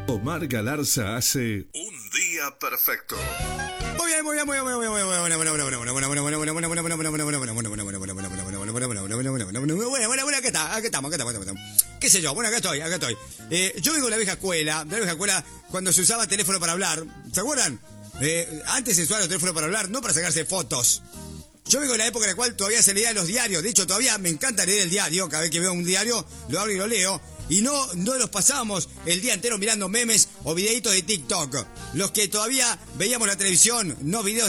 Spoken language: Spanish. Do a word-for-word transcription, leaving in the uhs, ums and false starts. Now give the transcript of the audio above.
Omar Galarza hace Un Día Perfecto. Muy bien, muy bien, muy bien, muy bien, muy bien, muy bien, muy bien, muy bien, muy bien, muy bien, muy bien, muy bien, muy bien, muy bien, muy bien, muy bien, muy bien, muy bien, bueno, bueno, acá está, acá estamos, acá estamos, acá estamos. ¿Qué sé yo? Bueno, acá estoy, acá estoy. Eh, yo vengo de la vieja escuela, de la vieja escuela cuando se usaba teléfono para hablar. ¿Se acuerdan? Eh, antes se usaba el teléfono para hablar, no para sacarse fotos. Yo vengo de la época en la cual todavía se leían los diarios. De hecho, todavía me encanta leer el diario. Cada vez que veo un diario, lo abro y lo leo. Y no, no los pasábamos el día entero mirando memes o videitos de TikTok. Los que todavía veíamos la televisión, no videos